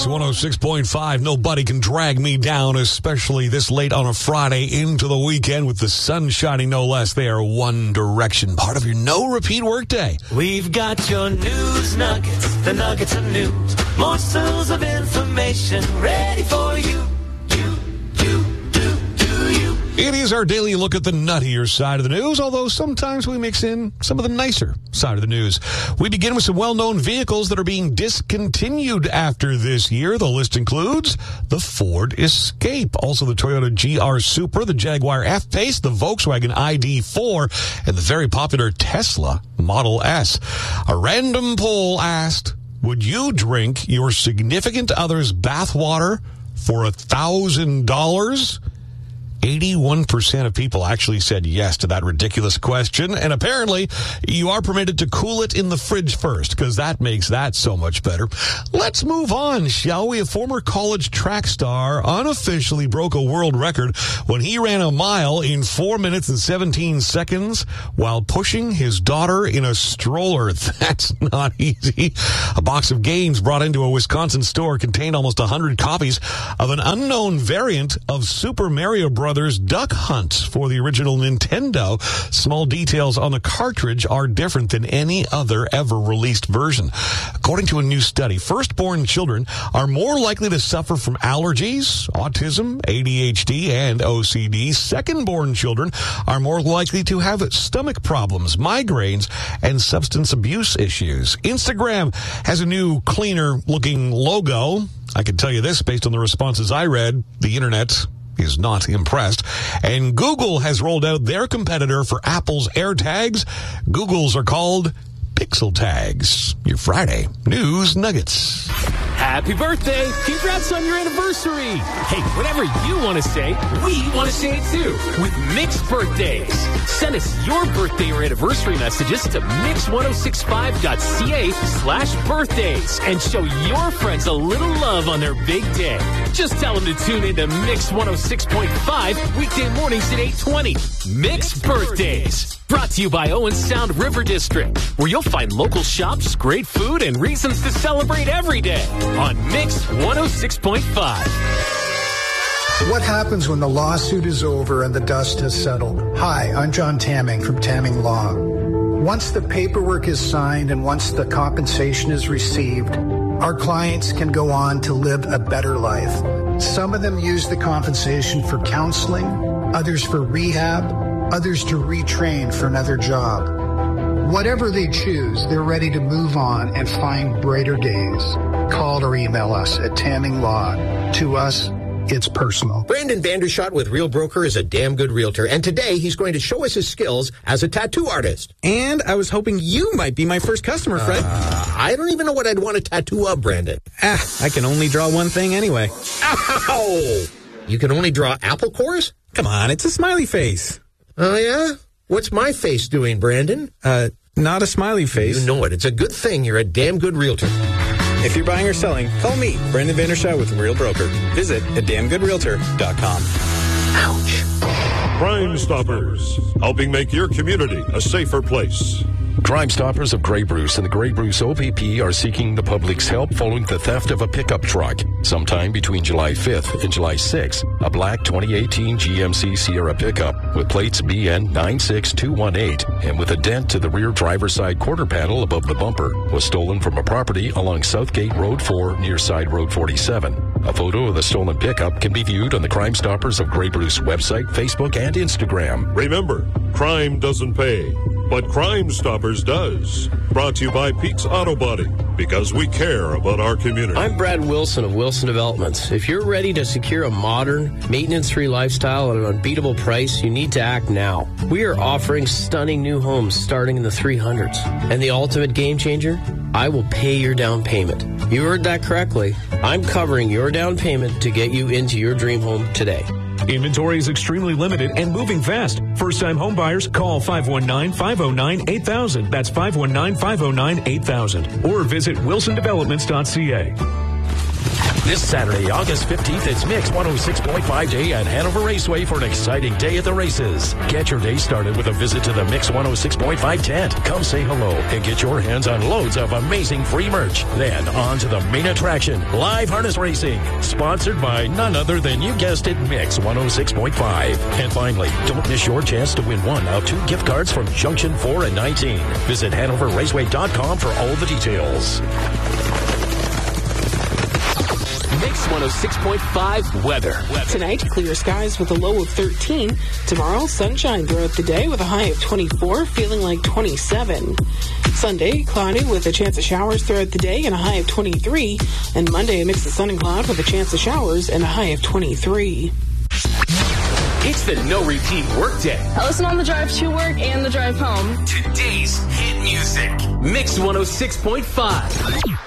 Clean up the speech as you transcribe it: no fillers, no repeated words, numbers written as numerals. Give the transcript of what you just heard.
Mix 106.5. Nobody can drag me down, especially this late on a Friday into the weekend with the sun shining no less. They are One Direction, part of your no-repeat workday. We've got your news nuggets, the nuggets of news, morsels of information ready for you. It is our daily look at the nuttier side of the news, although sometimes we mix in some of the nicer side of the news. We begin with some well-known vehicles that are being discontinued after this year. The list includes the Ford Escape, also the Toyota GR Supra, the Jaguar F-Pace, the Volkswagen ID4, and the very popular Tesla Model S. A random poll asked, would you drink your significant other's bathwater for $1,000? 81% of people actually said yes to that ridiculous question. And apparently, you are permitted to cool it in the fridge first, because that makes that so much better. Let's move on, shall we? A former college track star unofficially broke a world record when he ran a mile in 4 minutes and 17 seconds while pushing his daughter in a stroller. That's not easy. A box of games brought into a Wisconsin store contained almost 100 copies of an unknown variant of Super Mario Bros. Duck Hunt for the original Nintendo. Small details on the cartridge are different than any other ever released version. According to a new study, firstborn children are more likely to suffer from allergies, autism, ADHD, and OCD. Second-born children are more likely to have stomach problems, migraines, and substance abuse issues. Instagram has a new, cleaner-looking logo. I can tell you this based on the responses I read. The internet is not impressed. And Google has rolled out their competitor for Apple's AirTags. Google's are called Pixel Tags. Your Friday News Nuggets. Happy birthday! Congrats on your anniversary! Hey, whatever you want to say, we want to say it too with Mixed Birthdays. Send us your birthday or anniversary messages to mix1065.ca/birthdays and show your friends a little love on their big day. Just tell them to tune in to Mix 106.5 weekday mornings at 8:20. Mixed Birthdays. Brought to you by Owen Sound River District, where you'll find local shops, great food, and reasons to celebrate every day on Mix 106.5. What happens when the lawsuit is over and the dust has settled? Hi, I'm John Tamming from Tamming Law. Once the paperwork is signed and once the compensation is received, our clients can go on to live a better life. Some of them use the compensation for counseling, others for rehab, others to retrain for another job. Whatever they choose, they're ready to move on and find brighter days. Call or email us at Tamming Law. To us, it's personal. Brandon Vandershot with Real Broker is a damn good realtor, and today he's going to show us his skills as a tattoo artist. And I was hoping you might be my first customer, Fred. I don't even know what I'd want a tattoo of, Brandon. I can only draw one thing anyway. Ow! You can only draw apple cores? Come on, it's a smiley face. Oh, yeah? What's my face doing, Brandon? Not a smiley face. You know it. It's a good thing you're a damn good realtor. If you're buying or selling, call me, Brandon Vandershot with Real Broker. Visit at damngoodrealtor.com. Ouch. Crime Stoppers, helping make your community a safer place. Crime Stoppers of Grey Bruce and the Grey Bruce OPP are seeking the public's help following the theft of a pickup truck. Sometime between July 5th and July 6th, a black 2018 GMC Sierra pickup with plates BN 96218 and with a dent to the rear driver's side quarter panel above the bumper was stolen from a property along Southgate Road 4 near Side Road 47. A photo of the stolen pickup can be viewed on the Crime Stoppers of Grey Bruce website, Facebook, and Instagram. Remember, crime doesn't pay, but Crime Stoppers does. Brought to you by Pete's Auto Body, because we care about our community. I'm Brad Wilson of Wilson Developments. If you're ready to secure a modern, maintenance-free lifestyle at an unbeatable price, you need to act now. We are offering stunning new homes starting in the 300s. And the ultimate game changer? I will pay your down payment. You heard that correctly. I'm covering your down payment to get you into your dream home today. Inventory is extremely limited and moving fast. First-time home buyers, call 519-509-8000. That's 519-509-8000. Or visit wilsondevelopments.ca. This Saturday, August 15th, it's Mix 106.5 Day at Hanover Raceway for an exciting day at the races. Get your day started with a visit to the Mix 106.5 tent. Come say hello and get your hands on loads of amazing free merch. Then on to the main attraction, live harness racing, sponsored by none other than, you guessed it, Mix 106.5. And finally, don't miss your chance to win one of 2 gift cards from Junction 4 and 19. Visit HanoverRaceway.com for all the details. Mix 106.5 weather. Tonight, clear skies with a low of 13. Tomorrow, sunshine throughout the day with a high of 24, feeling like 27. Sunday, cloudy with a chance of showers throughout the day and a high of 23. And Monday, a mix of sun and cloud with a chance of showers and a high of 23. It's the No Repeat Workday. I listen on the drive to work and the drive home. Today's hit music. Mix 106.5.